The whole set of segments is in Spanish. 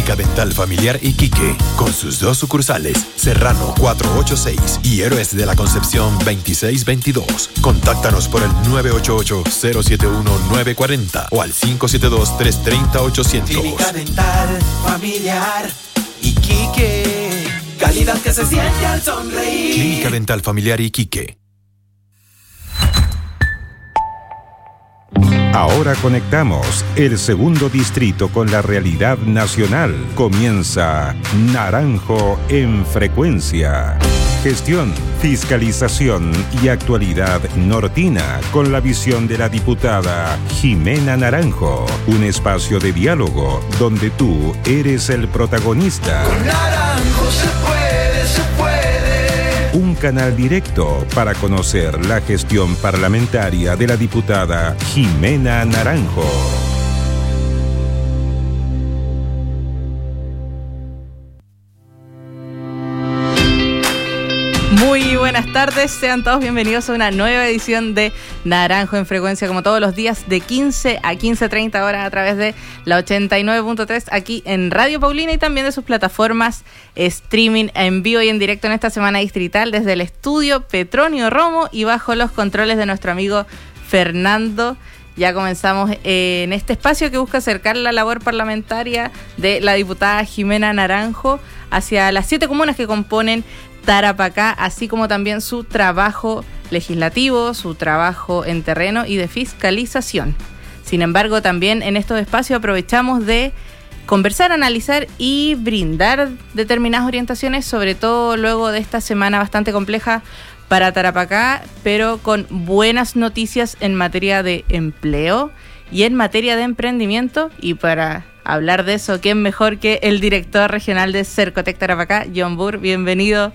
Clínica Dental Familiar Iquique, con sus 2 sucursales, Serrano 486 y Héroes de la Concepción 2622. Contáctanos por el 988-071-940 o al 572-330-800. Clínica Dental Familiar Iquique, calidad que se siente al sonreír. Clínica Dental Familiar Iquique. Ahora conectamos el segundo distrito con la realidad nacional. Comienza Naranjo en Frecuencia. Gestión, fiscalización y actualidad nortina con la visión de la diputada Jimena Naranjo. Un espacio de diálogo donde tú eres el protagonista. Con Naranjo se puede, se puede. Un canal directo para conocer la gestión parlamentaria de la diputada Jimena Naranjo. Muy buenas tardes, sean todos bienvenidos a una nueva edición de Naranjo en Frecuencia, como todos los días de 15 a 15:30 horas a través de la 89.3 aquí en Radio Paulina y también de sus plataformas streaming en vivo y en directo en esta semana distrital desde el estudio Petronio Romo y bajo los controles de nuestro amigo Fernando. Ya comenzamos en este espacio que busca acercar la labor parlamentaria de la diputada Jimena Naranjo hacia las 7 comunas que componen Tarapacá, así como también su trabajo legislativo, su trabajo en terreno y de fiscalización. Sin embargo, también en estos espacios aprovechamos de conversar, analizar y brindar determinadas orientaciones, sobre todo luego de esta semana bastante compleja para Tarapacá, pero con buenas noticias en materia de empleo y en materia de emprendimiento. Y para hablar de eso, ¿quién mejor que el director regional de Cercotec Tarapacá, John Burr? Bienvenido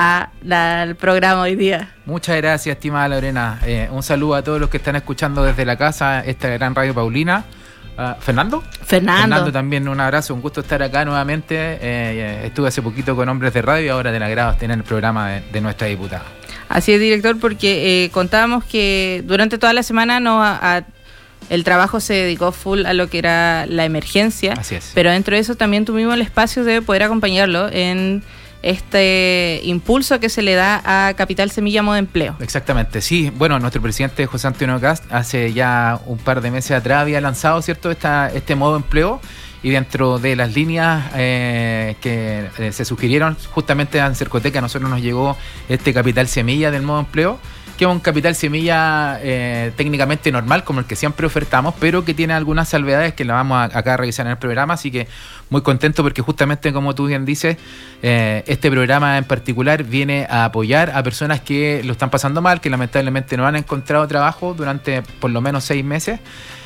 al programa hoy día. Muchas gracias, estimada Lorena. Un saludo a todos los que están escuchando desde la casa, esta gran Radio Paulina. ¿Fernando? Fernando también, un abrazo, un gusto estar acá nuevamente. Estuve hace poquito con Hombres de Radio y ahora del agrado tener el programa de nuestra diputada. Así es, director, porque contábamos que durante toda la semana el trabajo se dedicó full a lo que era la emergencia. Así es. Pero dentro de eso también tuvimos el espacio de poder acompañarlo en este impulso que se le da a Capital Semilla Modo Empleo. Exactamente, sí. Bueno, nuestro presidente José Antonio Kast hace ya un par de meses atrás había lanzado, ¿cierto?, este modo empleo, y dentro de las líneas que se sugirieron justamente en Cercotec, a nosotros nos llegó este Capital Semilla del modo empleo, que es un capital semilla técnicamente normal, como el que siempre ofertamos, pero que tiene algunas salvedades que la vamos acá a revisar en el programa, así que muy contento porque justamente, como tú bien dices, este programa en particular viene a apoyar a personas que lo están pasando mal, que lamentablemente no han encontrado trabajo durante por lo menos 6 meses.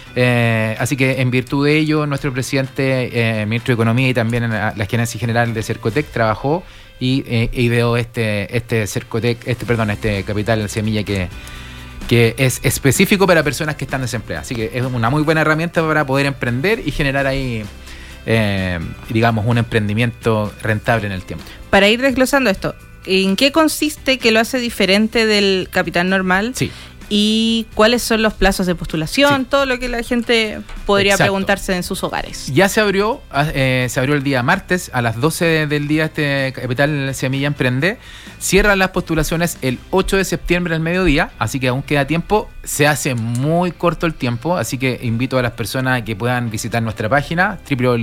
Así que en virtud de ello, nuestro presidente, ministro de Economía y también la gerencia general de Cercotec trabajó y ideó este Cercotec, este capital semilla que es específico para personas que están desempleadas. Así que es una muy buena herramienta para poder emprender y generar ahí, digamos, un emprendimiento rentable en el tiempo. Para ir desglosando esto, ¿en qué consiste que lo hace diferente del capital normal? Sí. ¿Y cuáles son los plazos de postulación? Sí. Todo lo que la gente podría Exacto. preguntarse en sus hogares. Ya se abrió el día martes a las 12 del día este Capital Semilla Emprende. Cierran las postulaciones el 8 de septiembre al mediodía, así que aún queda tiempo. Se hace muy corto el tiempo, así que invito a las personas a que puedan visitar nuestra página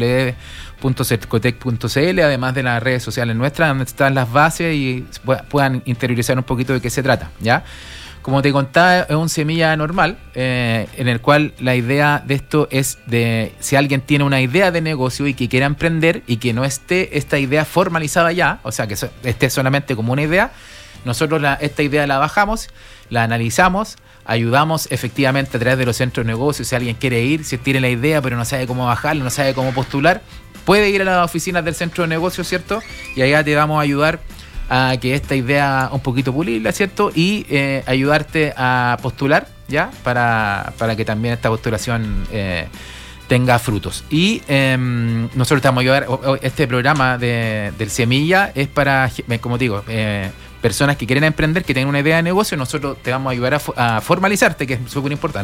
www.cercotec.cl, además de las redes sociales nuestras, donde están las bases y puedan interiorizar un poquito de qué se trata, ¿ya? Como te contaba, es un semilla normal, en el cual la idea de esto es de si alguien tiene una idea de negocio y que quiera emprender y que no esté esta idea formalizada ya, o sea, que esté solamente como una idea, nosotros esta idea la bajamos, la analizamos, ayudamos efectivamente a través de los centros de negocios. Si alguien quiere ir, si tiene la idea pero no sabe cómo bajarla, no sabe cómo postular, puede ir a las oficinas del centro de negocios, ¿cierto? Y allá te vamos a ayudar a que esta idea un poquito pulirla, ¿cierto? Y ayudarte a postular, ¿ya? Para que también esta postulación tenga frutos. Y nosotros te vamos a ayudar. Este programa del Semilla es para, como te digo, personas que quieren emprender, que tienen una idea de negocio. Nosotros te vamos a ayudar a formalizarte, que es súper importante.